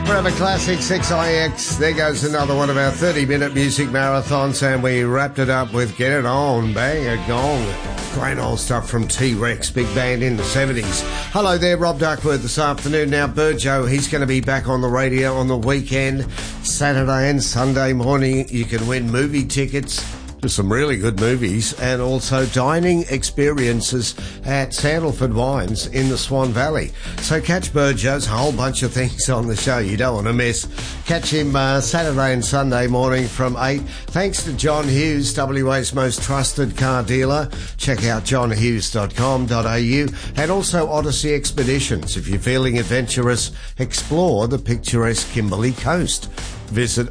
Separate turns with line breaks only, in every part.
Forever Classic 6IX. There goes another one of our 30-minute music marathons, and we wrapped it up with Get It On, Bang a Gong. Great old stuff from T-Rex, big band in the 70s. Hello there, Rob Duckworth this afternoon. Now, Burjo, he's going to be back on the radio on the weekend, Saturday and Sunday morning. You can win movie tickets to some really good movies and also dining experiences at Sandalford Wines in the Swan Valley. So catch Burjo's, a whole bunch of things on the show you don't want to miss. Catch him Saturday and Sunday morning from 8. Thanks to John Hughes, WA's most trusted car dealer. Check out johnhughes.com.au and also Odyssey Expeditions. If you're feeling adventurous, explore the picturesque Kimberley Coast. Visit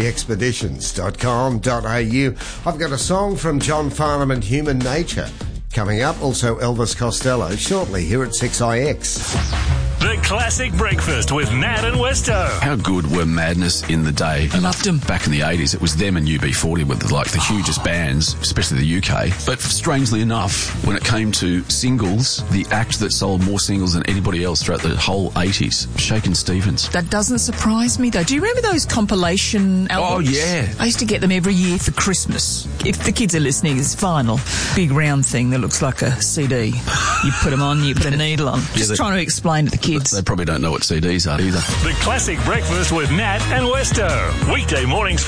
odysseyexpeditions.com.au. I've got a song from John Farnham and Human Nature coming up. Also Elvis Costello shortly here at 6IX.
The Classic Breakfast with Nat and Westo.
How good were Madness in the day?
I loved them.
Back in the 80s, it was them and UB40 with like the hugest bands, especially the UK. But strangely enough, when it came to singles, the act that sold more singles than anybody else throughout the whole 80s, Shakin' Stevens.
That doesn't surprise me, though. Do you remember those compilation albums?
Oh, yeah.
I used to get them every year for Christmas. If the kids are listening, it's vinyl. Big round thing that looks like a CD. You put them on, you put a needle on. Just trying to explain to the kids.
They probably don't know what CDs are either.
The Classic Breakfast with Nat and Westo. Weekday mornings